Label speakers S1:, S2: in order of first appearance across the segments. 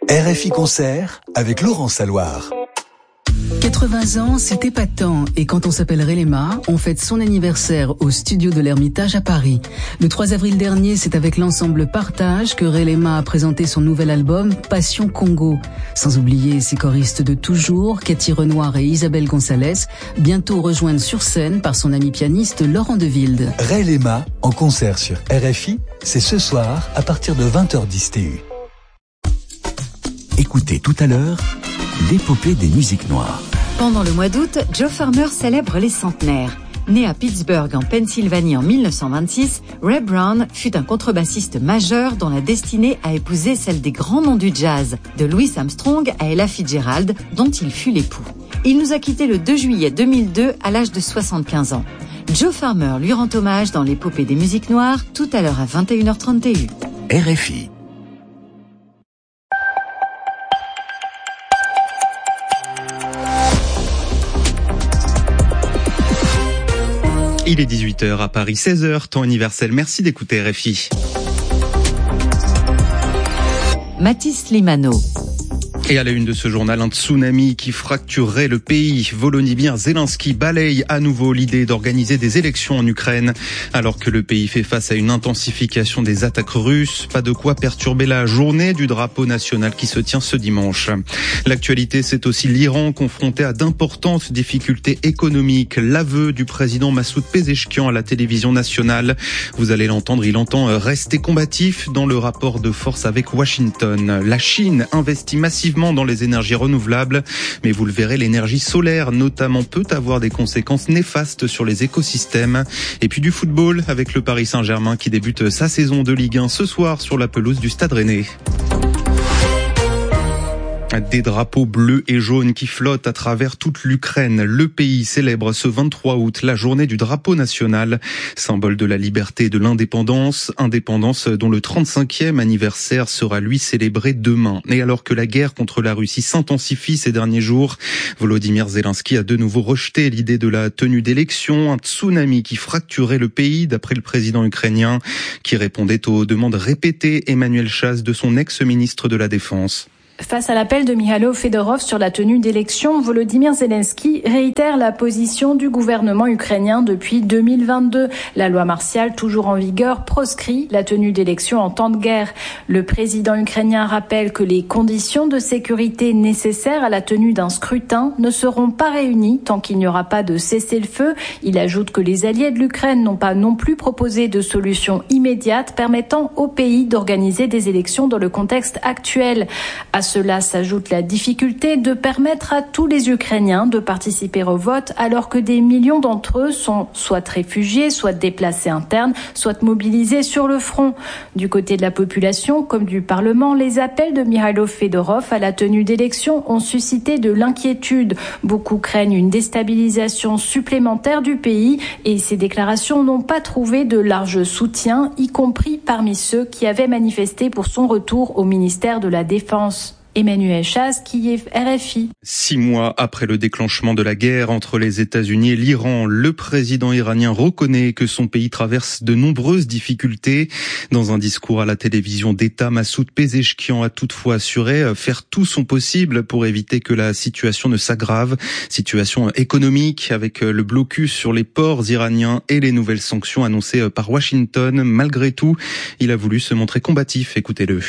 S1: RFI Concert avec Laurent Saloir.
S2: 80 ans, c'est épatant. Et quand on s'appelle Relema, on fête son anniversaire au studio de l'Ermitage à Paris. Le 3 avril dernier, c'est avec l'ensemble Partage que Relema a présenté son nouvel album Passion Congo. Sans oublier ses choristes de toujours, Cathy Renoir et Isabelle Gonzalez, bientôt rejointes sur scène par son ami pianiste Laurent Deville.
S1: Relema en concert sur RFI, c'est ce soir à partir de 20h10 TU. Écoutez tout à l'heure l'épopée des musiques noires.
S3: Pendant le mois d'août, Joe Farmer célèbre les centenaires. Né à Pittsburgh en Pennsylvanie en 1926, Ray Brown fut un contrebassiste majeur dont la destinée a épousé celle des grands noms du jazz, de Louis Armstrong à Ella Fitzgerald, dont il fut l'époux. Il nous a quittés le 2 juillet 2002 à l'âge de 75 ans. Joe Farmer lui rend hommage dans l'épopée des musiques noires tout à l'heure à 21h30 TU.
S1: RFI.
S4: Il est 18h à Paris, 16h, temps universel. Merci d'écouter RFI.
S3: Mathis Limano.
S4: Et à la une de ce journal, un tsunami qui fracturerait le pays. Volodymyr Zelensky balaye à nouveau l'idée d'organiser des élections en Ukraine, alors que le pays fait face à une intensification des attaques russes. Pas de quoi perturber la journée du drapeau national qui se tient ce dimanche. L'actualité, c'est aussi l'Iran confronté à d'importantes difficultés économiques. L'aveu du président Massoud Pezeshkian à la télévision nationale. Vous allez l'entendre, il entend rester combatif dans le rapport de force avec Washington. La Chine investit massivement dans les énergies renouvelables, mais vous le verrez, l'énergie solaire notamment peut avoir des conséquences néfastes sur les écosystèmes. Et puis du football avec le Paris Saint-Germain qui débute sa saison de Ligue 1 ce soir sur la pelouse du Stade Rennais. Des drapeaux bleus et jaunes qui flottent à travers toute l'Ukraine. Le pays célèbre ce 23 août la journée du drapeau national, symbole de la liberté et de l'indépendance, indépendance dont le 35e anniversaire sera lui célébré demain. Et alors que la guerre contre la Russie s'intensifie ces derniers jours, Volodymyr Zelensky a de nouveau rejeté l'idée de la tenue d'élections, un tsunami qui fracturait le pays d'après le président ukrainien, qui répondait aux demandes répétées Emmanuel Chas de son ex-ministre de la Défense.
S5: Face à l'appel de Mikhailo Fedorov sur la tenue d'élections, Volodymyr Zelensky réitère la position du gouvernement ukrainien depuis 2022. La loi martiale, toujours en vigueur, proscrit la tenue d'élections en temps de guerre. Le président ukrainien rappelle que les conditions de sécurité nécessaires à la tenue d'un scrutin ne seront pas réunies tant qu'il n'y aura pas de cessez-le-feu. Il ajoute que les alliés de l'Ukraine n'ont pas non plus proposé de solution immédiate permettant au pays d'organiser des élections dans le contexte actuel. À cela s'ajoute la difficulté de permettre à tous les Ukrainiens de participer au vote alors que des millions d'entre eux sont soit réfugiés, soit déplacés internes, soit mobilisés sur le front. Du côté de la population comme du Parlement, les appels de Mikhailo Fedorov à la tenue d'élections ont suscité de l'inquiétude. Beaucoup craignent une déstabilisation supplémentaire du pays et ces déclarations n'ont pas trouvé de large soutien, y compris parmi ceux qui avaient manifesté pour son retour au ministère de la Défense. Emmanuel Chas, qui est RFI.
S4: 6 mois après le déclenchement de la guerre entre les États-Unis et l'Iran, le président iranien reconnaît que son pays traverse de nombreuses difficultés. Dans un discours à la télévision d'État, Massoud Pezeshkian a toutefois assuré faire tout son possible pour éviter que la situation ne s'aggrave. Situation économique avec le blocus sur les ports iraniens et les nouvelles sanctions annoncées par Washington. Malgré tout, il a voulu se montrer combatif. Écoutez-le.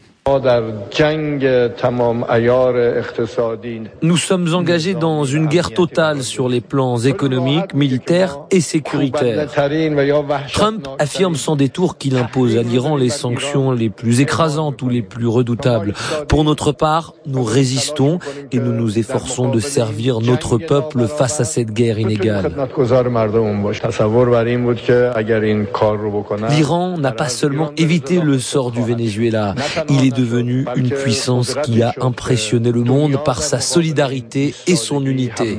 S6: Nous sommes engagés dans une guerre totale sur les plans économiques, militaires et sécuritaires. Trump affirme sans détour qu'il impose à l'Iran les sanctions les plus écrasantes ou les plus redoutables. Pour notre part, nous résistons et nous nous efforçons de servir notre peuple face à cette guerre inégale. L'Iran n'a pas seulement évité le sort du Venezuela, il est devenu une puissance qui a impressionné le monde par sa solidarité et son unité.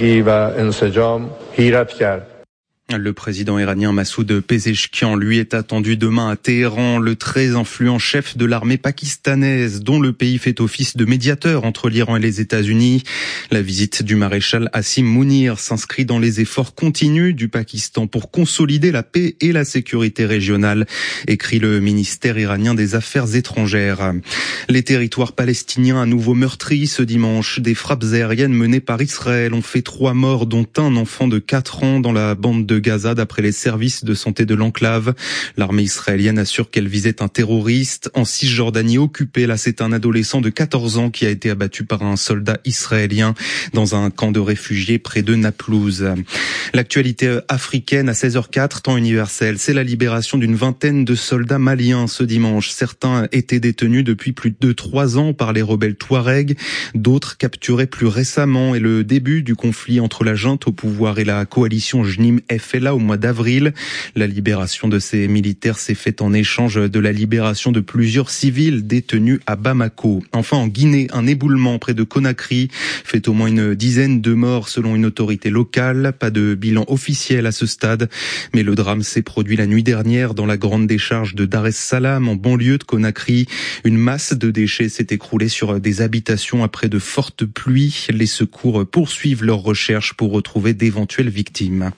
S4: Le président iranien Massoud Pezeshkian, lui, est attendu demain à Téhéran. Le très influent chef de l'armée pakistanaise, dont le pays fait office de médiateur entre l'Iran et les États-Unis. La visite du maréchal Asim Mounir s'inscrit dans les efforts continus du Pakistan pour consolider la paix et la sécurité régionale, écrit le ministère iranien des Affaires étrangères. Les territoires palestiniens à nouveau meurtris ce dimanche. Des frappes aériennes menées par Israël ont fait 3 morts, dont un enfant de 4 ans dans la bande de Gaza, d'après les services de santé de l'enclave. L'armée israélienne assure qu'elle visait un terroriste. En Cisjordanie occupée, là, c'est un adolescent de 14 ans qui a été abattu par un soldat israélien dans un camp de réfugiés près de Naplouse. L'actualité africaine à 16h04, temps universel, c'est la libération d'une vingtaine de soldats maliens ce dimanche. Certains étaient détenus depuis plus de 3 ans par les rebelles Touaregs, d'autres capturés plus récemment, et le début du conflit entre la junte au pouvoir et la coalition JNIM-FLA au mois d'avril. La libération de ces militaires s'est faite en échange de la libération de plusieurs civils détenus à Bamako. Enfin, en Guinée, un éboulement près de Conakry fait au moins une dizaine de morts selon une autorité locale. Pas de bilan officiel à ce stade, mais le drame s'est produit la nuit dernière dans la grande décharge de Dar es Salaam, en banlieue de Conakry. Une masse de déchets s'est écroulée sur des habitations après de fortes pluies. Les secours poursuivent leurs recherches pour retrouver d'éventuelles victimes.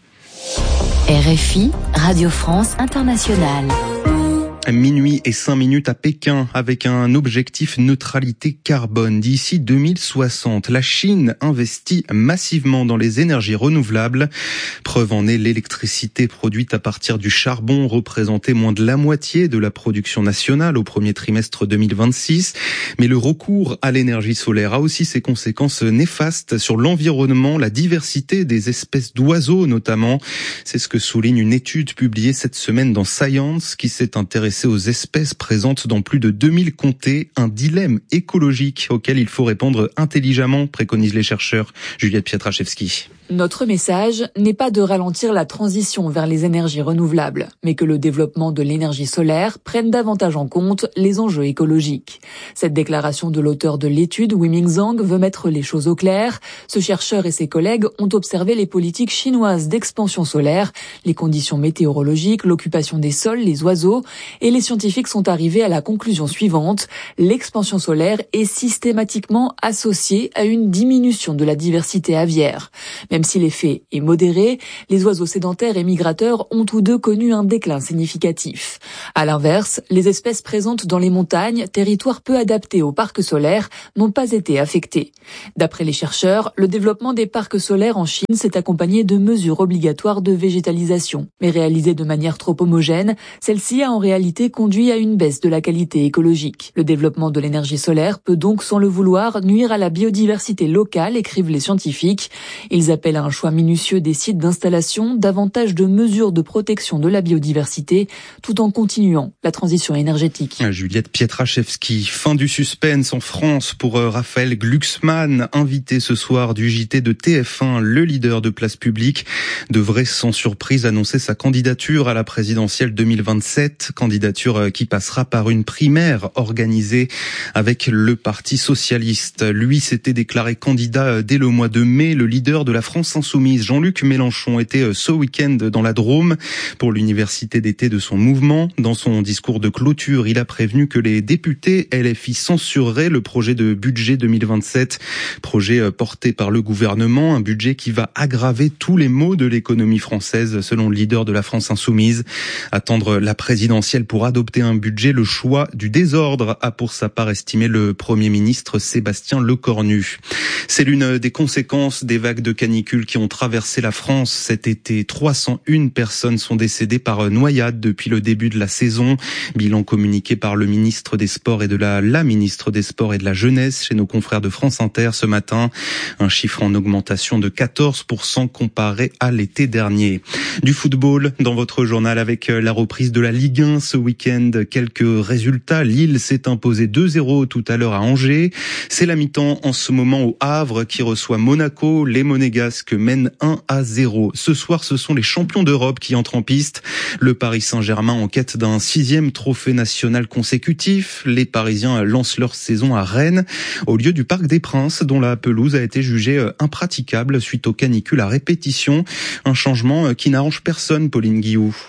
S7: RFI, Radio France Internationale.
S4: Minuit et 5 minutes à Pékin avec un objectif neutralité carbone. D'ici 2060, la Chine investit massivement dans les énergies renouvelables. Preuve en est, l'électricité produite à partir du charbon représentait moins de la moitié de la production nationale au premier trimestre 2026. Mais le recours à l'énergie solaire a aussi ses conséquences néfastes sur l'environnement, la diversité des espèces d'oiseaux notamment. C'est ce que souligne une étude publiée cette semaine dans Science qui s'est intéressée aux espèces présentes dans plus de 2000 comtés, un dilemme écologique auquel il faut répondre intelligemment, préconisent les chercheurs. Juliette Pietraszewski.
S8: Notre message n'est pas de ralentir la transition vers les énergies renouvelables, mais que le développement de l'énergie solaire prenne davantage en compte les enjeux écologiques. Cette déclaration de l'auteur de l'étude, Wiming Zhang, veut mettre les choses au clair. Ce chercheur et ses collègues ont observé les politiques chinoises d'expansion solaire, les conditions météorologiques, l'occupation des sols, les oiseaux, et les scientifiques sont arrivés à la conclusion suivante: l'expansion solaire est systématiquement associée à une diminution de la diversité aviaire. Même si l'effet est modéré, les oiseaux sédentaires et migrateurs ont tous deux connu un déclin significatif. À l'inverse, les espèces présentes dans les montagnes, territoires peu adaptés aux parcs solaires, n'ont pas été affectées. D'après les chercheurs, le développement des parcs solaires en Chine s'est accompagné de mesures obligatoires de végétalisation. Mais réalisées de manière trop homogène, celle-ci a en réalité conduit à une baisse de la qualité écologique. Le développement de l'énergie solaire peut donc, sans le vouloir, nuire à la biodiversité locale, écrivent les scientifiques. Ils appellent à un choix minutieux des sites d'installation, davantage de mesures de protection de la biodiversité, tout en continuant la transition énergétique.
S4: Juliette Pietraszewski. Fin du suspense en France pour Raphaël Glucksmann, invité ce soir du JT de TF1. Le leader de Place Publique devrait sans surprise annoncer sa candidature à la présidentielle 2027, candidature qui passera par une primaire organisée avec le Parti socialiste. Lui s'était déclaré candidat dès le mois de mai. Le leader de la France insoumise, Jean-Luc Mélenchon, était ce week-end dans la Drôme pour l'université d'été de son mouvement. Dans son discours de clôture, il a prévenu que les députés LFI censureraient le projet de budget 2027, projet porté par le gouvernement, un budget qui va aggraver tous les maux de l'économie française, selon le leader de la France insoumise. Attendre la présidentielle pour adopter un budget, le choix du désordre, a pour sa part estimé le Premier ministre Sébastien Lecornu. C'est l'une des conséquences des vagues de canicule qui ont traversé la France cet été. 301 personnes sont décédées par noyade depuis le début de la saison. Bilan communiqué par le ministre des Sports et de la ministre des Sports et de la Jeunesse chez nos confrères de France Inter ce matin. Un chiffre en augmentation de 14% comparé à l'été dernier. Du football dans votre journal avec la reprise de la Ligue 1 ce week-end. Quelques résultats. Lille s'est imposé 2-0 tout à l'heure à Angers. C'est la mi-temps en ce moment au Havre qui reçoit Monaco. Les Monégasques mènent 1-0. Ce soir, ce sont les champions d'Europe qui entrent en piste. Le Paris Saint-Germain en quête d'un 6e trophée national consécutif. Les Parisiens lancent leur saison à Rennes, au lieu du Parc des Princes, dont la pelouse a été jugée impraticable suite aux canicules à répétition. Un changement qui n'arrange personne, Pauline Guillou.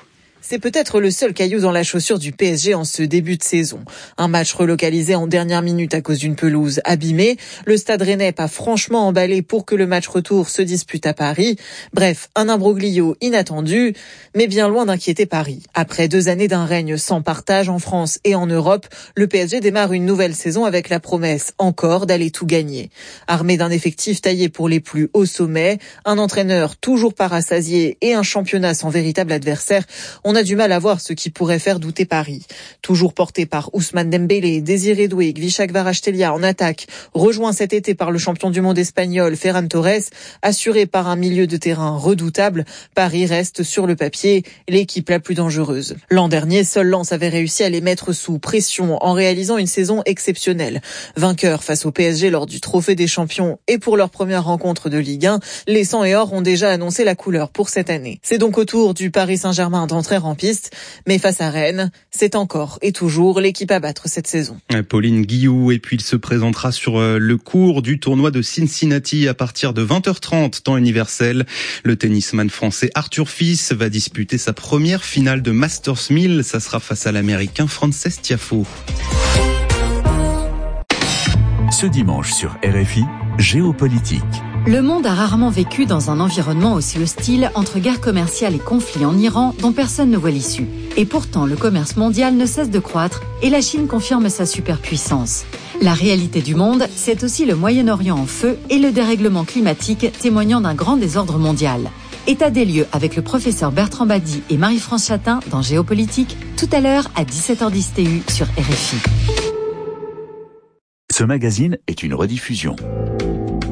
S9: c'est peut-être le seul caillou dans la chaussure du PSG en ce début de saison. Un match relocalisé en dernière minute à cause d'une pelouse abîmée. Le Stade Rennais pas franchement emballé pour que le match retour se dispute à Paris. Bref, un imbroglio inattendu, mais bien loin d'inquiéter Paris. Après 2 années d'un règne sans partage en France et en Europe, le PSG démarre une nouvelle saison avec la promesse encore d'aller tout gagner. Armé d'un effectif taillé pour les plus hauts sommets, un entraîneur toujours pas rassasié et un championnat sans véritable adversaire, on a du mal à voir ce qui pourrait faire douter Paris. Toujours porté par Ousmane Dembélé, Désiré Doué, Kvicha Kvaratskhelia en attaque, rejoint cet été par le champion du monde espagnol Ferran Torres, assuré par un milieu de terrain redoutable, Paris reste sur le papier l'équipe la plus dangereuse. L'an dernier, seul Lens avait réussi à les mettre sous pression en réalisant une saison exceptionnelle. Vainqueurs face au PSG lors du Trophée des Champions et pour leur première rencontre de Ligue 1, les Sang et Or ont déjà annoncé la couleur pour cette année. C'est donc au tour du Paris Saint-Germain d'entrer en piste, mais face à Rennes, c'est encore et toujours l'équipe à battre cette saison.
S4: Pauline Guillou, et puis il se présentera sur le court du tournoi de Cincinnati à partir de 20h30 temps universel. Le tennisman français Arthur Fils va disputer sa première finale de Masters 1000. Ça sera face à l'américain Frances Tiafoe.
S1: Ce dimanche sur RFI, géopolitique.
S3: Le monde a rarement vécu dans un environnement aussi hostile entre guerre commerciale et conflits en Iran dont personne ne voit l'issue. Et pourtant, le commerce mondial ne cesse de croître et la Chine confirme sa superpuissance. La réalité du monde, c'est aussi le Moyen-Orient en feu et le dérèglement climatique témoignant d'un grand désordre mondial. État des lieux avec le professeur Bertrand Badi et Marie-France Chatin dans Géopolitique, tout à l'heure à 17h10 TU sur RFI.
S1: Ce magazine est une rediffusion.